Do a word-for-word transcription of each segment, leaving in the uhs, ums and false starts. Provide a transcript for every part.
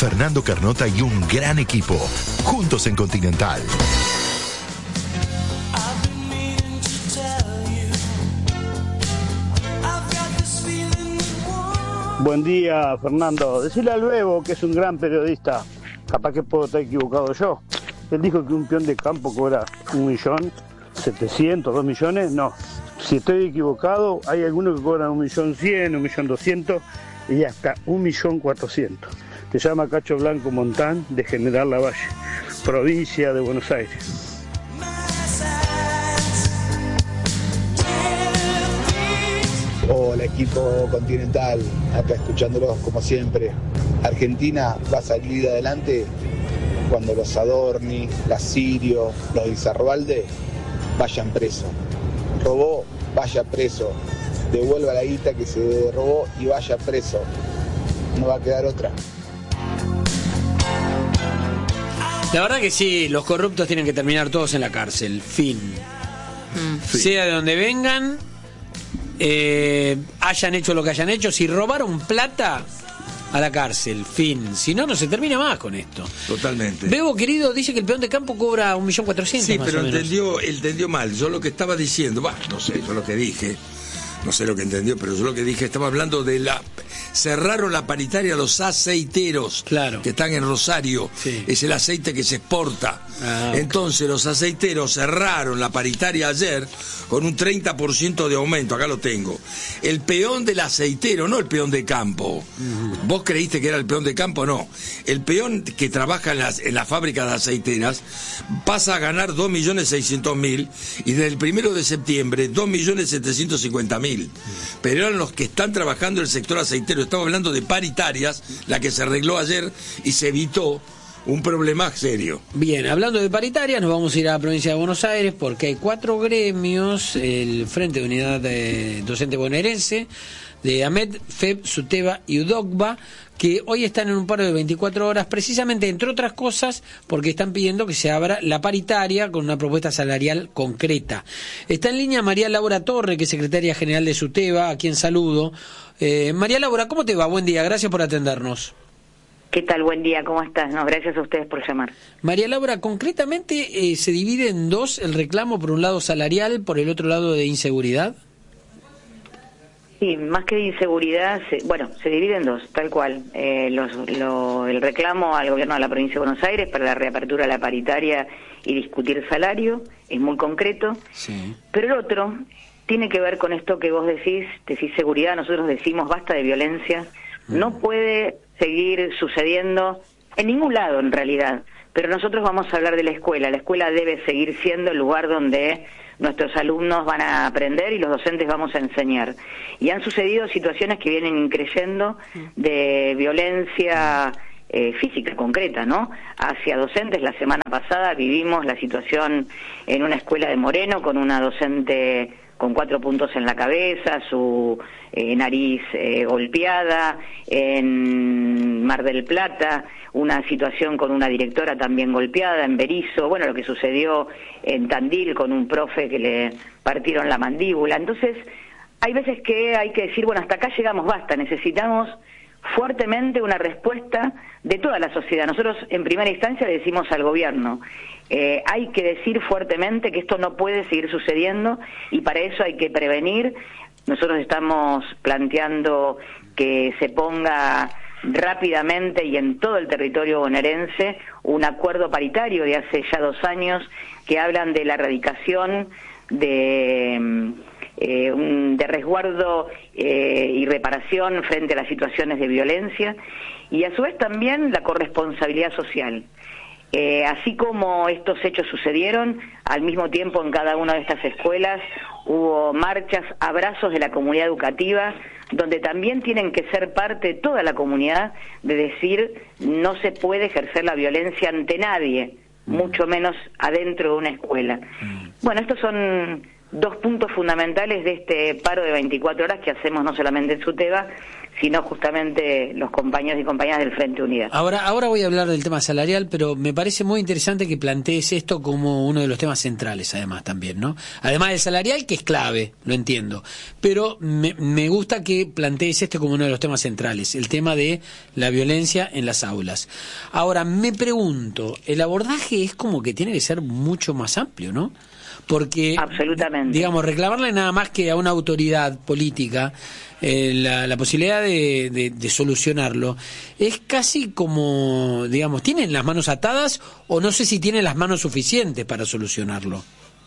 Fernando Carnota y un gran equipo, juntos en Continental. Buen día, Fernando. Decirle al Bebo, que es un gran periodista, capaz que puedo estar equivocado yo. Él dijo que un peón de campo cobra un millón setecientos, dos millones. No, si estoy equivocado, hay algunos que cobran un millón cien, un millón doscientos y hasta un millón cuatrocientos. Se llama Cacho Blanco Montán, de General Lavalle, provincia de Buenos Aires. Hola equipo Continental, acá escuchándolos como siempre. Argentina va a salir adelante cuando los Adorni, las Sirio, los Izarbalde vayan presos. Robó, vaya preso. Devuelva la guita que se robó y vaya preso. No va a quedar otra. La verdad que sí, los corruptos tienen que terminar todos en la cárcel. Fin. Mm. Sea de donde vengan, eh, hayan hecho lo que hayan hecho. Si robaron plata, a la cárcel. Fin. Si no, no se termina más con esto. Totalmente. Bebo, querido, dice que el peón de campo cobra un millón cuatrocientos. Sí, pero entendió, entendió mal. Yo lo que estaba diciendo, bah, no sé, yo lo que dije, no sé lo que entendió, pero yo lo que dije, estaba hablando de la... Cerraron la paritaria a los aceiteros, claro, que están en Rosario. Sí. Es el aceite que se exporta. Ah, okay. Entonces los aceiteros cerraron la paritaria ayer con un treinta por ciento de aumento. Acá lo tengo. El peón del aceitero, no el peón de campo. Uh-huh. ¿Vos creíste que era el peón de campo? No. El peón que trabaja en las, en las fábricas de aceiteras pasa a ganar dos millones seiscientos mil y desde el primero de septiembre dos millones setecientos cincuenta mil. Uh-huh. Pero eran los que están trabajando en el sector aceitero. Estamos hablando de paritarias, la que se arregló ayer y se evitó un problema serio. Bien, hablando de paritarias, nos vamos a ir a la provincia de Buenos Aires porque hay cuatro gremios, el Frente de Unidad de Docente Bonaerense, de AMET, FEB, SUTEBA y UDOCBA, que hoy están en un paro de veinticuatro horas, precisamente, entre otras cosas, porque están pidiendo que se abra la paritaria con una propuesta salarial concreta. Está en línea María Laura Torre, que es secretaria general de SUTEBA, a quien saludo. Eh, María Laura, ¿cómo te va? Buen día, gracias por atendernos. ¿Qué tal? Buen día, ¿cómo estás? No, gracias a ustedes por llamar. María Laura, concretamente, eh, ¿se divide en dos el reclamo, por un lado salarial, por el otro lado de inseguridad? Sí, más que de inseguridad, se, bueno, se divide en dos, tal cual. Eh, los, lo, el reclamo al gobierno de la provincia de Buenos Aires para la reapertura de la paritaria y discutir salario es muy concreto, sí. Pero el otro tiene que ver con esto que vos decís, decís seguridad, nosotros decimos basta de violencia, mm. No puede seguir sucediendo en ningún lado en realidad, pero nosotros vamos a hablar de la escuela. La escuela debe seguir siendo el lugar donde nuestros alumnos van a aprender y los docentes vamos a enseñar. Y han sucedido situaciones que vienen increyendo de violencia eh, física concreta, ¿no? Hacia docentes. La semana pasada vivimos la situación en una escuela de Moreno con una docente con cuatro puntos en la cabeza, su eh, nariz eh, golpeada. En Mar del Plata, una situación con una directora también golpeada, en Berizo, bueno, lo que sucedió en Tandil con un profe que le partieron la mandíbula. Entonces, hay veces que hay que decir, bueno, hasta acá llegamos, basta, necesitamos fuertemente una respuesta de toda la sociedad. Nosotros, en primera instancia, le decimos al gobierno, eh, hay que decir fuertemente que esto no puede seguir sucediendo y para eso hay que prevenir. Nosotros estamos planteando que se ponga rápidamente y en todo el territorio bonaerense un acuerdo paritario de hace ya dos años que hablan de la erradicación de, eh, un, de resguardo eh, y reparación frente a las situaciones de violencia y a su vez también la corresponsabilidad social. Eh, así como estos hechos sucedieron, al mismo tiempo en cada una de estas escuelas hubo marchas, abrazos de la comunidad educativa, donde también tienen que ser parte toda la comunidad de decir no se puede ejercer la violencia ante nadie, mm. mucho menos adentro de una escuela. Mm. Bueno, estos son dos puntos fundamentales de este paro de veinticuatro horas que hacemos no solamente en SUTEBA, sino justamente los compañeros y compañeras del Frente Unidad. Ahora, ahora voy a hablar del tema salarial, pero me parece muy interesante que plantees esto como uno de los temas centrales, además, también, ¿no? Además del salarial, que es clave, lo entiendo, pero me, me gusta que plantees esto como uno de los temas centrales, el tema de la violencia en las aulas. Ahora, me pregunto, el abordaje es como que tiene que ser mucho más amplio, ¿no? Porque, absolutamente, digamos, reclamarle nada más que a una autoridad política eh, la, la posibilidad de, de, de solucionarlo es casi como, digamos, ¿tienen las manos atadas o no sé si tienen las manos suficientes para solucionarlo?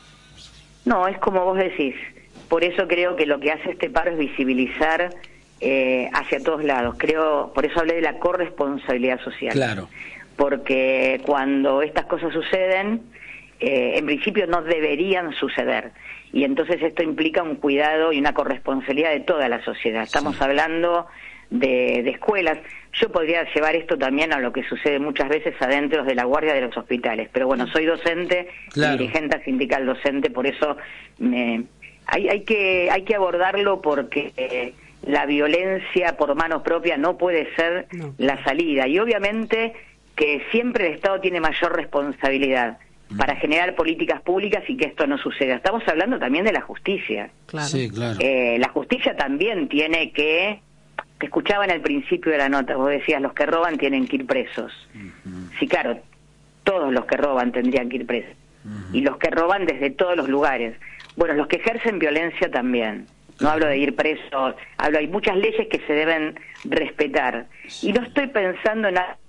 No, es como vos decís. Por eso creo que lo que hace este paro es visibilizar eh, hacia todos lados. Creo, por eso hablé de la corresponsabilidad social. Claro. Porque cuando estas cosas suceden, Eh, en principio no deberían suceder, y entonces esto implica un cuidado y una corresponsabilidad de toda la sociedad. Estamos sí. hablando de, de escuelas. Yo podría llevar esto también a lo que sucede muchas veces adentro de la guardia de los hospitales, pero bueno, soy docente, claro. dirigente sindical docente, por eso me, hay, hay que hay que abordarlo, porque eh, la violencia por manos propias no puede ser no. la salida, y obviamente que siempre el Estado tiene mayor responsabilidad para generar políticas públicas y que esto no suceda. Estamos hablando también de la justicia. Claro. Sí, claro. Eh, la justicia también tiene que... Te escuchaba en el principio de la nota, vos decías, los que roban tienen que ir presos. Uh-huh. Sí, claro, todos los que roban tendrían que ir presos. Uh-huh. Y los que roban desde todos los lugares. Bueno, los que ejercen violencia también. No uh-huh. hablo de ir presos, hablo, hay muchas leyes que se deben respetar. Sí. Y no estoy pensando en nada,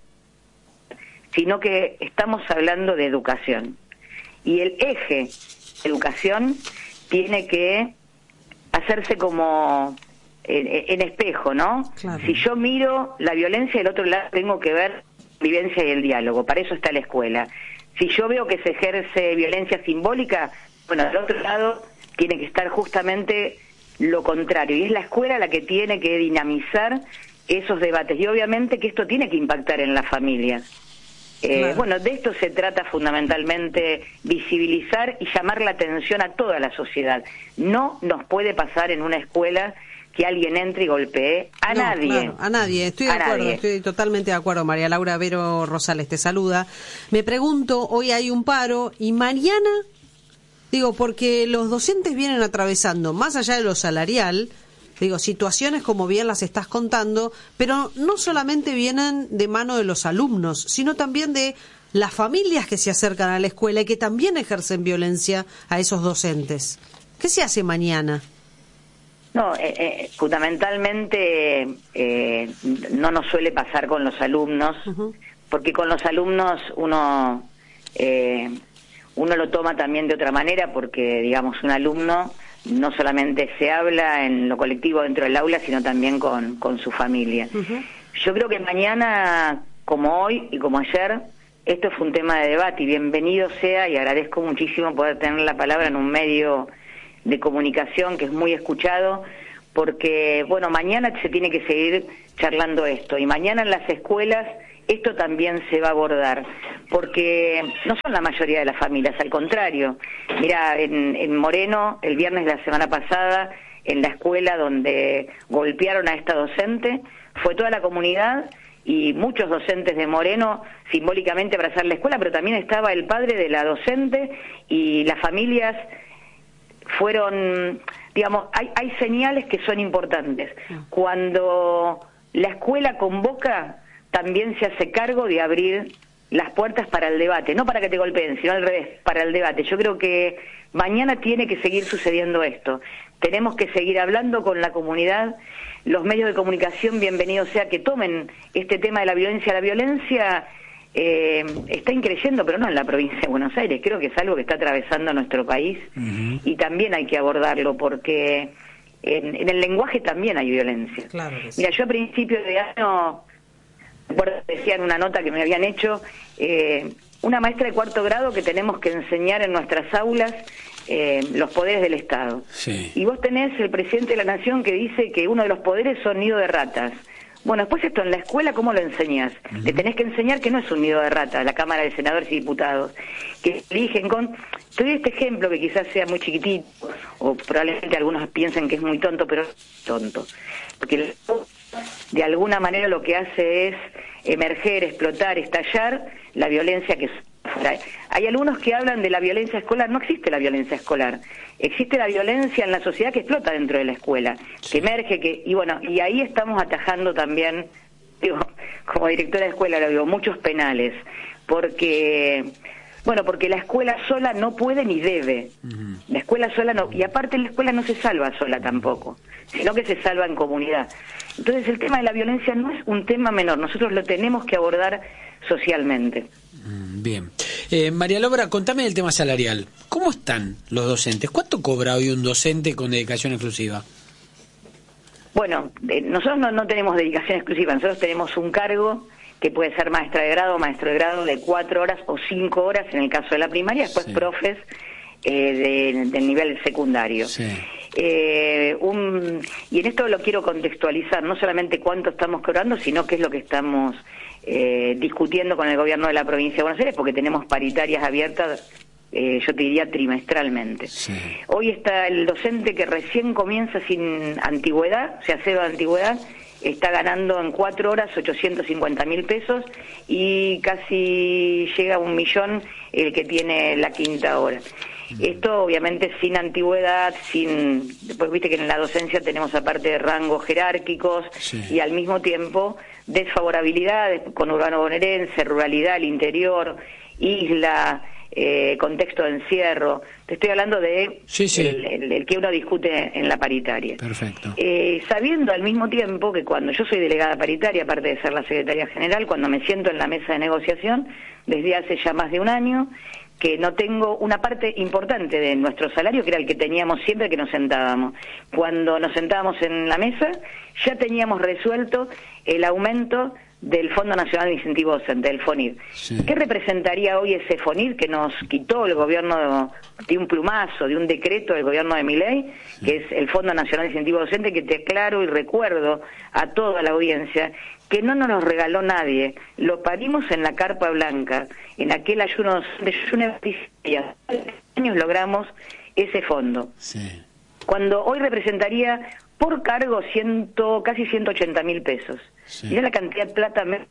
sino que estamos hablando de educación. Y el eje educación tiene que hacerse como en, en espejo, ¿no? Claro. Si yo miro la violencia, del otro lado tengo que ver la vivencia y el diálogo. Para eso está la escuela. Si yo veo que se ejerce violencia simbólica, bueno, del otro lado tiene que estar justamente lo contrario. Y es la escuela la que tiene que dinamizar esos debates. Y obviamente que esto tiene que impactar en las familias. Eh, claro. Bueno, de esto se trata fundamentalmente, visibilizar y llamar la atención a toda la sociedad. No nos puede pasar en una escuela que alguien entre y golpee a no, nadie. Claro, a nadie, estoy de a acuerdo, nadie. estoy totalmente de acuerdo. María Laura Vero Rosales te saluda. Me pregunto, hoy hay un paro y mañana, digo, porque los docentes vienen atravesando, más allá de lo salarial, digo, situaciones como bien las estás contando, pero no solamente vienen de mano de los alumnos, sino también de las familias que se acercan a la escuela y que también ejercen violencia a esos docentes. ¿Qué se hace mañana? No, eh, eh, fundamentalmente eh, no nos suele pasar con los alumnos, uh-huh. porque con los alumnos uno eh, uno lo toma también de otra manera, porque digamos un alumno no solamente se habla en lo colectivo dentro del aula, sino también con, con su familia. Uh-huh. Yo creo que mañana, como hoy y como ayer, esto fue un tema de debate, y bienvenido sea, y agradezco muchísimo poder tener la palabra en un medio de comunicación que es muy escuchado, porque, bueno, mañana se tiene que seguir charlando esto, y mañana en las escuelas esto también se va a abordar, porque no son la mayoría de las familias, al contrario. Mira, en, en Moreno, el viernes de la semana pasada, en la escuela donde golpearon a esta docente, fue toda la comunidad y muchos docentes de Moreno simbólicamente abrazar la escuela, pero también estaba el padre de la docente, y las familias fueron, digamos, hay, hay señales que son importantes. Cuando la escuela convoca, también se hace cargo de abrir las puertas para el debate, no para que te golpeen, sino al revés, para el debate. Yo creo que mañana tiene que seguir sucediendo esto. Tenemos que seguir hablando con la comunidad. Los medios de comunicación, bienvenido sea que tomen este tema de la violencia. La violencia eh, está increyendo, pero no en la provincia de Buenos Aires. Creo que es algo que está atravesando nuestro país, uh-huh. y también hay que abordarlo, porque en, en el lenguaje también hay violencia. Claro que sí. Mira, yo a principios de año, decía en una nota que me habían hecho, eh, una maestra de cuarto grado que tenemos que enseñar en nuestras aulas eh, los poderes del Estado. Sí. Y vos tenés el presidente de la Nación que dice que uno de los poderes son nido de ratas. Bueno, después esto en la escuela, ¿cómo lo enseñás? Uh-huh. Le tenés que enseñar que no es un nido de rata, la Cámara de Senadores y Diputados, que eligen con... Te doy este ejemplo que quizás sea muy chiquitito, o probablemente algunos piensen que es muy tonto, pero es tonto. Porque de alguna manera lo que hace es emerger, explotar, estallar la violencia que... Hay algunos que hablan de la violencia escolar. No existe la violencia escolar, existe la violencia en la sociedad que explota dentro de la escuela, que emerge, que y bueno, y ahí estamos atajando también, digo, como directora de escuela lo digo, muchos penales, porque bueno, porque la escuela sola no puede ni debe. Uh-huh. La escuela sola no, y aparte la escuela no se salva sola tampoco, sino que se salva en comunidad. Entonces el tema de la violencia no es un tema menor, nosotros lo tenemos que abordar socialmente. Bien. Eh, María Laura, contame del tema salarial. ¿Cómo están los docentes? ¿Cuánto cobra hoy un docente con dedicación exclusiva? Bueno, eh, nosotros no, no tenemos dedicación exclusiva, nosotros tenemos un cargo que puede ser maestra de grado o maestro de grado de cuatro horas o cinco horas en el caso de la primaria, después sí. profes eh, de, del nivel secundario. Sí. Eh, un, y en esto lo quiero contextualizar, no solamente cuánto estamos cobrando, sino qué es lo que estamos eh, discutiendo con el gobierno de la provincia de Buenos Aires, porque tenemos paritarias abiertas, eh, yo te diría trimestralmente. Sí. Hoy está el docente que recién comienza sin antigüedad, o sea, cero de antigüedad, está ganando en cuatro horas ochocientos cincuenta mil pesos y casi llega a un millón el que tiene la quinta hora. Esto obviamente sin antigüedad, sin, después viste que en la docencia tenemos aparte de rangos jerárquicos, sí. y al mismo tiempo desfavorabilidades con urbano bonaerense, ruralidad, el interior, isla, eh, contexto de encierro. Te estoy hablando de sí, sí. El, el, el que uno discute en la paritaria. Perfecto. Eh, sabiendo al mismo tiempo que cuando yo soy delegada paritaria, aparte de ser la secretaria general, cuando me siento en la mesa de negociación, desde hace ya más de un año, que no tengo una parte importante de nuestro salario, que era el que teníamos siempre que nos sentábamos. Cuando nos sentábamos en la mesa, ya teníamos resuelto el aumento del Fondo Nacional de Incentivo Docente, del FONIR. Sí. ¿Qué representaría hoy ese FONIR que nos quitó el gobierno de un plumazo, de un decreto del gobierno de Milei, sí. que es el Fondo Nacional de Incentivo Docente, que te aclaro y recuerdo a toda la audiencia que no nos lo regaló nadie, lo parimos en la carpa blanca, en aquel ayuno de ayuno años logramos ese fondo. Sí. Cuando hoy representaría por cargo ciento, casi ciento ochenta mil pesos. Sí. Mirá la cantidad de plata. Me...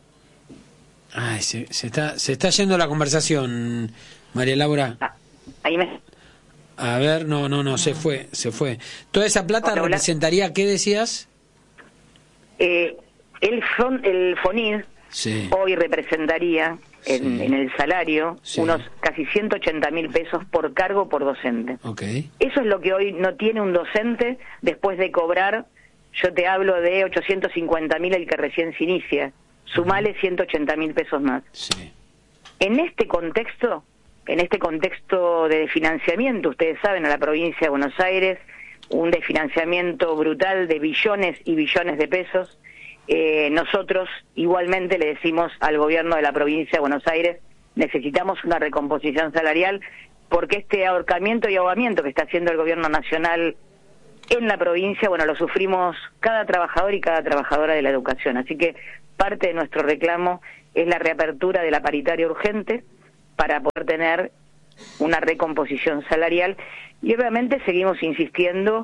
Ay, se, se está se está yendo la conversación, María Laura. Ah, ahí me... A ver, no, no, no, se fue, se fue. ¿Toda esa plata hola, representaría hola. qué decías? Eh... El, fon, el FONIR sí. hoy representaría en, sí. en el salario sí. unos casi ciento ochenta mil pesos por cargo por docente. Okay. Eso es lo que hoy no tiene un docente después de cobrar, yo te hablo de ochocientos cincuenta mil el que recién se inicia, sumale uh-huh. ciento ochenta mil pesos más. Sí. En este contexto, en este contexto de financiamiento, ustedes saben, a la provincia de Buenos Aires, un desfinanciamiento brutal de billones y billones de pesos. Eh, nosotros igualmente le decimos al gobierno de la provincia de Buenos Aires, necesitamos una recomposición salarial, porque este ahorcamiento y ahogamiento que está haciendo el gobierno nacional en la provincia, bueno, lo sufrimos cada trabajador y cada trabajadora de la educación. Así que parte de nuestro reclamo es la reapertura de la paritaria urgente para poder tener una recomposición salarial, y obviamente seguimos insistiendo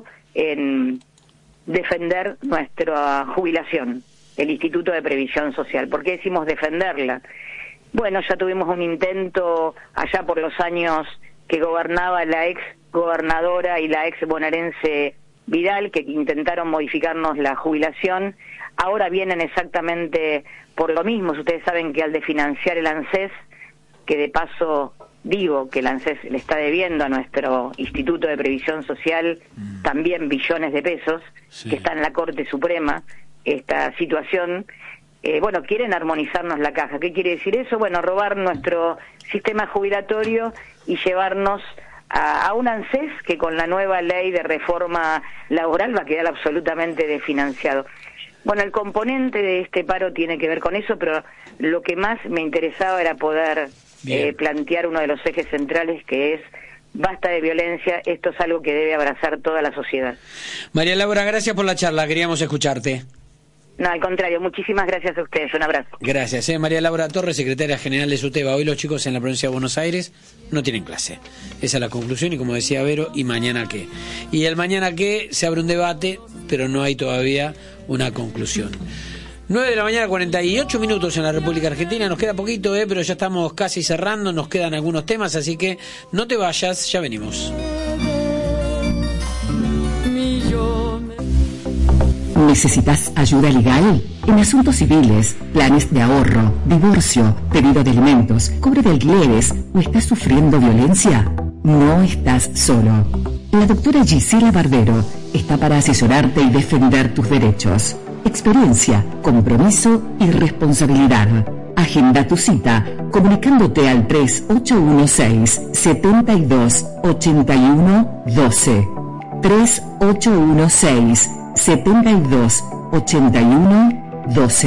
en defender nuestra jubilación, el Instituto de Previsión Social. ¿Por qué decimos defenderla? Bueno, ya tuvimos un intento allá por los años que gobernaba la ex gobernadora y la ex bonaerense Vidal, que intentaron modificarnos la jubilación. Ahora vienen exactamente por lo mismo. Ustedes saben que al desfinanciar el ANSES, que de paso digo que el ANSES le está debiendo a nuestro Instituto de Previsión Social mm. también billones de pesos, sí. que está en la Corte Suprema, esta situación, eh, bueno, quieren armonizarnos la caja. ¿Qué quiere decir eso? Bueno, robar nuestro sistema jubilatorio y llevarnos a, a un ANSES que con la nueva ley de reforma laboral va a quedar absolutamente desfinanciado. Bueno, el componente de este paro tiene que ver con eso, pero lo que más me interesaba era poder eh, plantear uno de los ejes centrales, que es basta de violencia. Esto es algo que debe abrazar toda la sociedad. María Laura, gracias por la charla, queríamos escucharte. No, al contrario, muchísimas gracias a ustedes, un abrazo. Gracias. Eh, María Laura Torres, secretaria general de SUTEBA. Hoy los chicos en la provincia de Buenos Aires no tienen clase. Esa es la conclusión y como decía Vero, ¿y mañana qué? Y el mañana qué se abre un debate, pero no hay todavía una conclusión. nueve de la mañana, cuarenta y ocho minutos en la República Argentina. Nos queda poquito, eh, pero ya estamos casi cerrando, nos quedan algunos temas, así que no te vayas, ya venimos. ¿Necesitas ayuda legal? En asuntos civiles, planes de ahorro, divorcio, pedido de alimentos, cobro de alquileres o estás sufriendo violencia, no estás solo. La doctora Gisela Barbero está para asesorarte y defender tus derechos. Experiencia, compromiso y responsabilidad. Agenda tu cita comunicándote al tres ocho uno seis, siete dos, ocho uno uno dos. tres ocho uno seis, siete dos, ocho uno uno dos.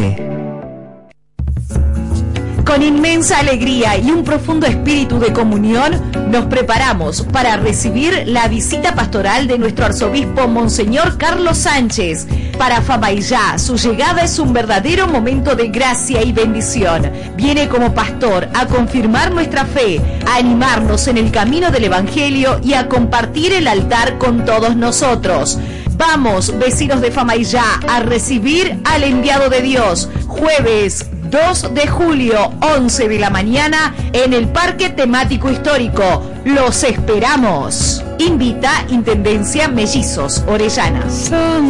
Con inmensa alegría y un profundo espíritu de comunión, nos preparamos para recibir la visita pastoral de nuestro arzobispo Monseñor Carlos Sánchez. Para Famaillá, su llegada es un verdadero momento de gracia y bendición. Viene como pastor a confirmar nuestra fe, a animarnos en el camino del Evangelio y a compartir el altar con todos nosotros. Vamos, vecinos de Famaillá, a recibir al enviado de Dios. Jueves dos de julio, once de la mañana, en el Parque Temático Histórico. ¡Los esperamos! Invita Intendencia Mellizos, Orellana.